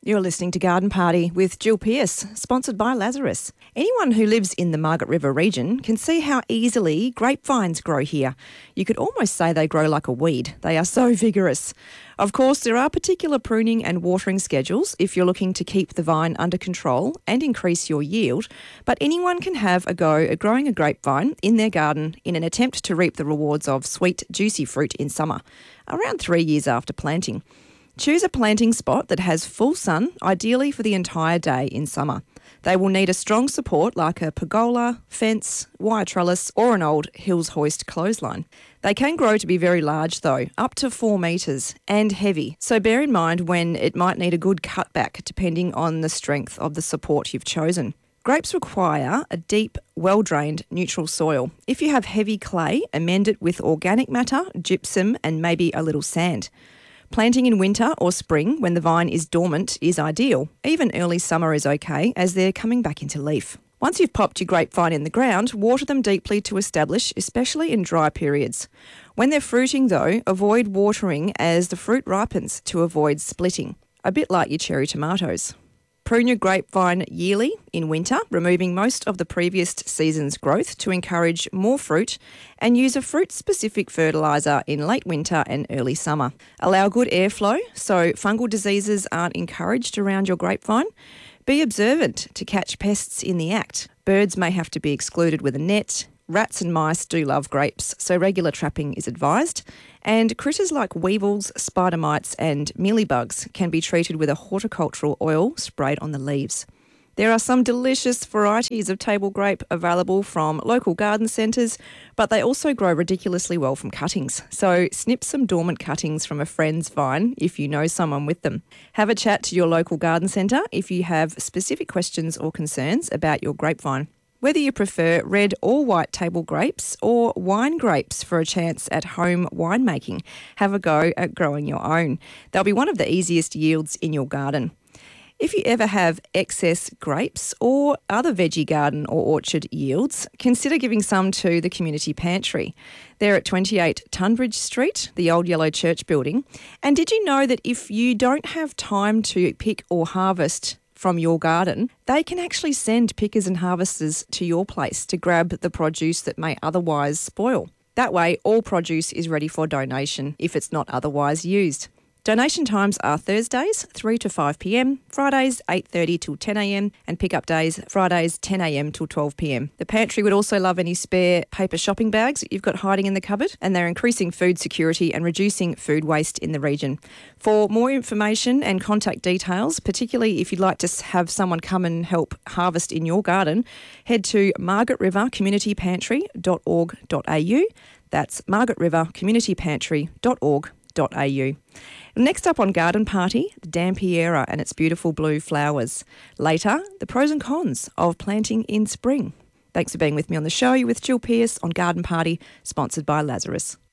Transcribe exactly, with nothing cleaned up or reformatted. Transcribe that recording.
You're listening to Garden Party with Jill Pearce, sponsored by Lazarus. Anyone who lives in the Margaret River region can see how easily grapevines grow here. You could almost say they grow like a weed. They are so vigorous. Of course, there are particular pruning and watering schedules if you're looking to keep the vine under control and increase your yield, but anyone can have a go at growing a grapevine in their garden in an attempt to reap the rewards of sweet, juicy fruit in summer, around three years after planting. Choose a planting spot that has full sun, ideally for the entire day in summer. They will need a strong support like a pergola, fence, wire trellis or an old Hills Hoist clothesline. They can grow to be very large though, up to four metres, and heavy, so bear in mind when it might need a good cutback depending on the strength of the support you've chosen. Grapes require a deep, well-drained, neutral soil. If you have heavy clay, amend it with organic matter, gypsum and maybe a little sand. Planting in winter or spring when the vine is dormant is ideal. Even early summer is okay as they're coming back into leaf. Once you've popped your grapevine in the ground, water them deeply to establish, especially in dry periods. When they're fruiting though, avoid watering as the fruit ripens to avoid splitting, a bit like your cherry tomatoes. Prune your grapevine yearly in winter, removing most of the previous season's growth to encourage more fruit, and use a fruit-specific fertiliser in late winter and early summer. Allow good airflow so fungal diseases aren't encouraged around your grapevine. Be observant to catch pests in the act. Birds may have to be excluded with a net. Rats and mice do love grapes, so regular trapping is advised. And critters like weevils, spider mites and mealybugs can be treated with a horticultural oil sprayed on the leaves. There are some delicious varieties of table grape available from local garden centres, but they also grow ridiculously well from cuttings. So snip some dormant cuttings from a friend's vine if you know someone with them. Have a chat to your local garden centre if you have specific questions or concerns about your grapevine. Whether you prefer red or white table grapes or wine grapes for a chance at home winemaking, have a go at growing your own. They'll be one of the easiest yields in your garden. If you ever have excess grapes or other veggie garden or orchard yields, consider giving some to the community pantry. They're at twenty-eight Tunbridge Street, the old yellow church building. And did you know that if you don't have time to pick or harvest from your garden, they can actually send pickers and harvesters to your place to grab the produce that may otherwise spoil. That way, all produce is ready for donation if it's not otherwise used. Donation times are Thursdays, three to five p m, Fridays, eight thirty till ten a m, and pick-up days, Fridays, ten a m till twelve p m. The pantry would also love any spare paper shopping bags that you've got hiding in the cupboard, and they're increasing food security and reducing food waste in the region. For more information and contact details, particularly if you'd like to have someone come and help harvest in your garden, head to margaret river community pantry dot org dot a u. That's margaret river community pantry dot org dot a u. Next up on Garden Party, the Dampiera and its beautiful blue flowers. Later, the pros and cons of planting in spring. Thanks for being with me on the show. You're with Jill Pearce on Garden Party, sponsored by Lazarus.